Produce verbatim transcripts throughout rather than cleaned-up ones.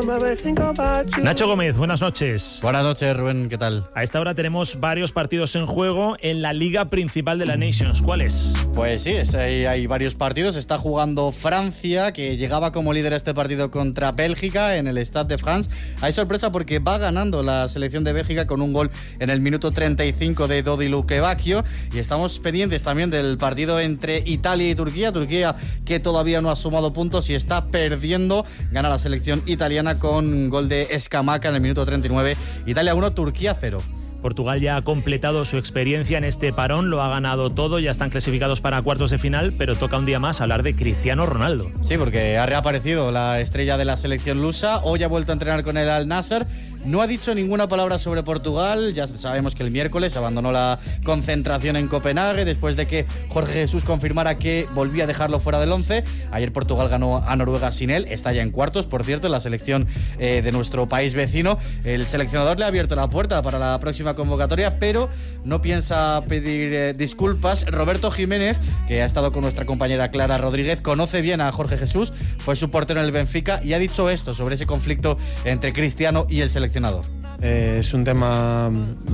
Nacho Gómez, buenas noches. Buenas noches, Rubén, ¿qué tal? A esta hora tenemos varios partidos en juego en la liga principal de la Nations. ¿Cuáles? Pues sí, es, hay, hay varios partidos. Está jugando Francia, que llegaba como líder a este partido contra Bélgica en el Stade de France. Hay sorpresa porque va ganando la selección de Bélgica con un gol en el minuto treinta y cinco de Dodi Lukebakio. Y estamos pendientes también del partido entre Italia y Turquía. Turquía que todavía no ha sumado puntos y está perdiendo. Gana la selección italiana con gol de Scamacca en el minuto treinta y nueve. Italia uno, Turquía cero. Portugal ya ha completado su experiencia en este parón, lo ha ganado todo, ya están clasificados para cuartos de final, pero toca un día más hablar de Cristiano Ronaldo. Sí, porque ha reaparecido la estrella de la selección lusa, hoy ha vuelto a entrenar con el Al Nassr. No ha dicho ninguna palabra sobre Portugal. Ya sabemos que el miércoles abandonó la concentración en Copenhague después de que Jorge Jesús confirmara que volvía a dejarlo fuera del once. Ayer Portugal ganó a Noruega sin él. Está ya en cuartos, por cierto, en la selección eh, de nuestro país vecino. El seleccionador le ha abierto la puerta para la próxima convocatoria, pero no piensa pedir eh, disculpas. Roberto Jiménez, que ha estado con nuestra compañera Clara Rodríguez, conoce bien a Jorge Jesús, fue su portero en el Benfica y ha dicho esto sobre ese conflicto entre Cristiano y el seleccionador. Eh, es un tema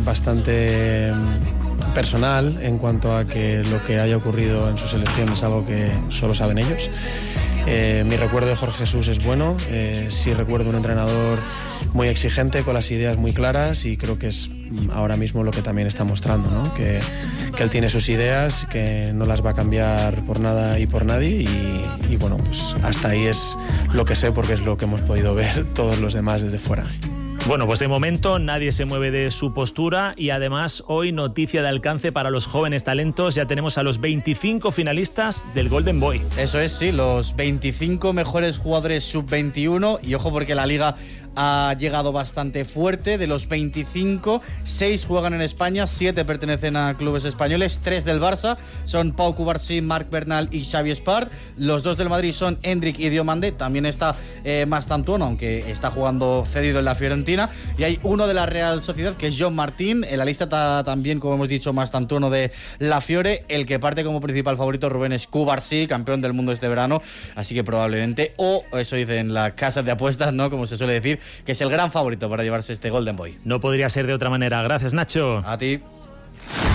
bastante personal en cuanto a que lo que haya ocurrido en su selección es algo que solo saben ellos. Eh, mi recuerdo de Jorge Jesús es bueno, eh, sí recuerdo un entrenador muy exigente, con las ideas muy claras, y creo que es ahora mismo lo que también está mostrando, ¿no? que, que él tiene sus ideas, que no las va a cambiar por nada y por nadie, y, y bueno, pues hasta ahí es lo que sé, porque es lo que hemos podido ver todos los demás desde fuera. Bueno, pues de momento nadie se mueve de su postura y además hoy noticia de alcance para los jóvenes talentos. Ya tenemos a los veinticinco finalistas del Golden Boy. Eso es, sí, los veinticinco mejores jugadores sub veintiuno, y ojo porque la liga ha llegado bastante fuerte. De los veinticinco, seis juegan en España, siete pertenecen a clubes españoles, tres del Barça, son Pau Cubarsí, Marc Bernal y Xavi Espart. Los dos del Madrid son Endrick y Diomande, también está eh, Mastantuono, aunque está jugando cedido en la Fiorentina, y hay uno de la Real Sociedad, que es John Martín. En la lista está también, como hemos dicho, Mastantuono de la Fiore. El que parte como principal favorito, Rubén, es Cubarsí, campeón del mundo este verano, así que probablemente, o eso dicen las casas de apuestas, ¿no?, como se suele decir, que es el gran favorito para llevarse este Golden Boy. No podría ser de otra manera. Gracias, Nacho. A ti.